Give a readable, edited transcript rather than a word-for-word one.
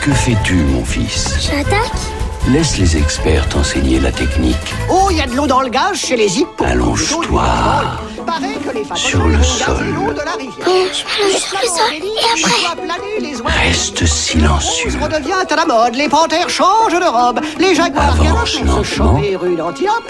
Que fais-tu, mon fils? J'attaque. Laisse les experts t'enseigner la technique. Oh, il y a de l'eau dans le gaz chez les hippos. Allonge-toi sur le sol. Je m'allonge sur le sol et après. Reste silencieux. Redevient à la mode, les panthères changent de robe, les jaguars Avance galopent pour se lentement. choper rue d'Antiope.